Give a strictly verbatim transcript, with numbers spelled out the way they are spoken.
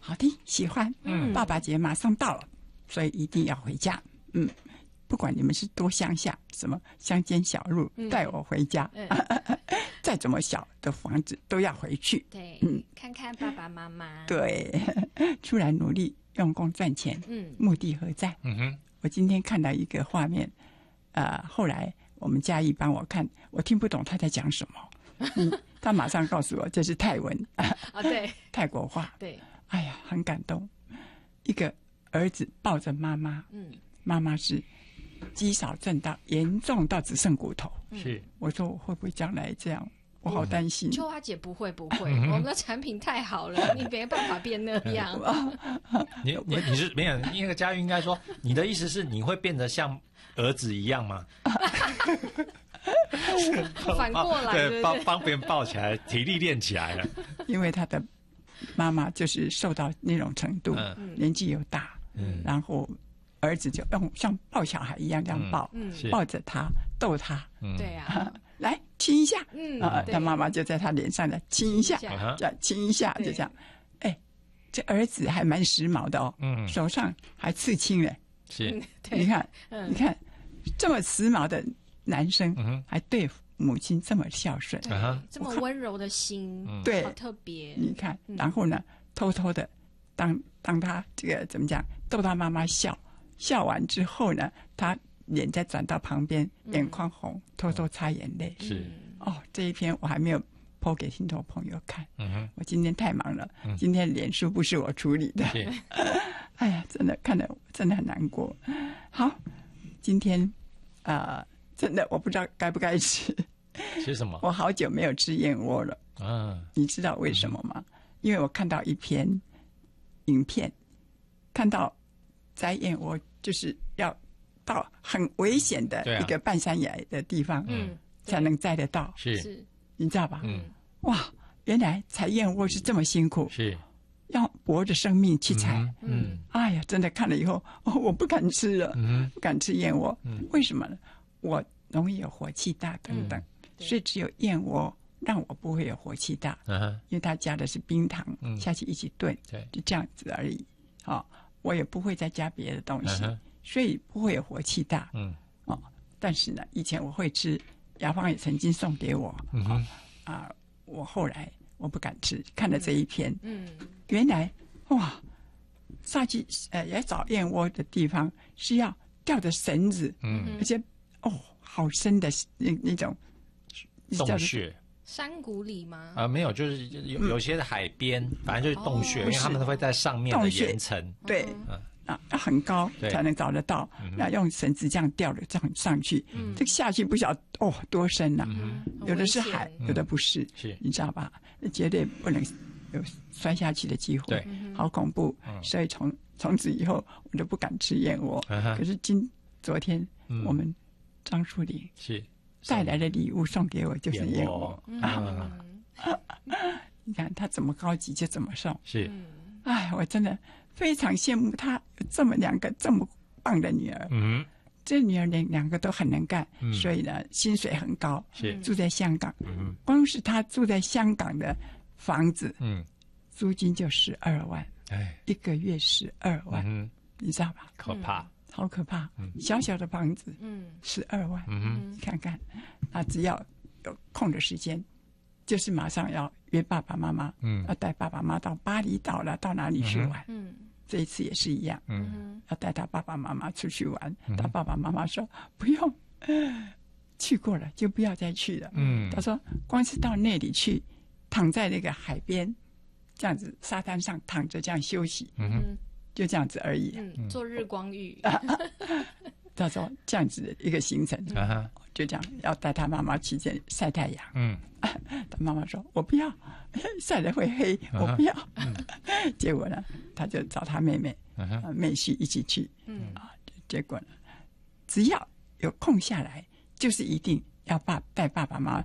好的，喜欢，嗯，爸爸节马上到了，所以一定要回家，嗯。不管你们是多乡下，什么乡间小路，嗯、带我回家。嗯、再怎么小的房子都要回去。 对，嗯，看看爸爸妈妈。 对，出来努力用功赚钱，嗯，目的何在？嗯哼。我今天看到一个画面，呃，后来我们嘉义帮我看，我听不懂他在讲什么，嗯，他马上告诉我这是泰文啊，对， 泰国话。 对， 哎呀，很感动。一个儿子抱着妈妈，嗯，妈妈是。肌少症到严重到只剩骨头， 是我说我会不会将来这样？我好担心。 秋花姐不会不会，我们的产品太好了，你没办法变那样。 你你你是没有？那个佳玉应该说，你的意思是你会变得像儿子一样吗？ 反过来， 对，帮帮别人抱起来，体力练起来了。 因为他的妈妈就是瘦到那种程度，嗯、年纪又大，嗯，然后。儿子就用像抱小孩一样这样抱，嗯、抱着他逗他， 嗯、对呀， 来亲一下， 嗯啊，他妈妈就在他脸上的亲一下，这样亲一下，就这样。哎，这儿子还蛮时髦的哦，嗯，手上还刺青嘞， 是， 你看，你看这么时髦的男生，还对母亲这么孝顺， 这么温柔的心， 对， 好特别。 你看，然后呢，偷偷的当当他这个怎么讲，逗他妈妈笑。笑完之后呢，他脸再转到旁边，眼眶红，嗯、偷偷擦眼泪。 是哦，这一篇我还没有po给听众朋友看。嗯哼，我今天太忙了， 嗯、 今天脸书不是我处理的。哎呀，真的看得真的很难过。好，今天啊、呃，真的我不知道该不该吃。 吃什么？ 我好久没有吃燕窝了。 啊， 你知道为什么吗？嗯、因为我看到一篇影片，看到。摘燕窝就是要到很危险的一个半山崖的地方，嗯，才能摘得到， 是， 你知道吧？ 嗯， 哇，原来采燕窝是这么辛苦， 是， 要搏着生命去采， 嗯，嗯哎呀，真的看了以后，哦，我不敢吃了，嗯，不敢吃燕窝，嗯，为什么呢？我容易有火气大等等，嗯、所以只有燕窝让我不会有火气大， 嗯、 因为它加的是冰糖、嗯、下去一起炖， 对， 就这样子而已，好、哦。我也不会再加别的东西， uh-huh. 所以不会有火气大。嗯，哦，但是呢，以前我会吃，雅芳也曾经送给我。嗯哼，啊，我后来我不敢吃，看了这一篇，嗯，原来哇，下去呃要找燕窝的地方是要吊着绳子，嗯，而且哦，好深的那那种洞穴。 山谷里吗？ 啊、呃，没有，就是有有些海边，嗯、反正就是洞穴，哦、因为他们都会在上面的岩层。 对，嗯、啊，要很高才能找得到，那、嗯、用绳子这样吊着这样上去，嗯、这个下去不晓得哦多深呐、啊嗯，有的是海，有的不是， 是、嗯、 你知道吧？绝对不能有摔下去的机会， 对， 好恐怖。嗯、所以从从此以后我都不敢吃燕窝。嗯、可是今昨天、嗯、我们张树林是。 带来的礼物送给我就是燕窝、嗯啊、你看他怎么高级就怎么送， 是， 哎，我真的非常羡慕他有这么两个这么棒的女儿，嗯，这女儿两两个都很能干、嗯，所以呢薪水很高， 是住在香港，嗯，光是他住在香港的房子，嗯，租金就十二万，哎，一个月十二万、嗯，你知道吧？ 可怕。嗯好可怕！嗯、小小的房子，嗯，十二万，嗯，看看，那只要有空的时间，就是马上要约爸爸妈妈，嗯，要带爸爸妈妈到巴厘岛了，到哪里去玩？嗯，这一次也是一样，嗯，要带他爸爸妈妈出去玩。嗯、他爸爸妈妈说不用，去过了就不要再去了。嗯，他说光是到那里去，躺在那个海边，这样子沙滩上躺着这样休息。嗯。就这样子而已， 嗯，做日光浴。 他说这样子的一个行程，啊、就这样要带他妈妈去见晒太阳。嗯，他妈妈说：“我不要，晒得会黑，啊、我不要。嗯”结果呢，他就找他妹妹、啊、妹婿一起去。嗯啊，结果呢，只要有空下来，就是一定要爸带爸爸妈妈